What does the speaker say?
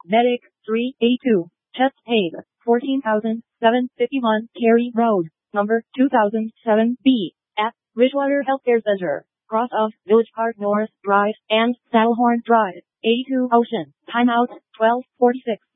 Medic 382. Chest paid 14,751. Cary Road, number 2007B, at Ridgewater Healthcare Center, cross of Village Park North Drive and Saddlehorn Drive, 82 Ocean. Timeout 12:46.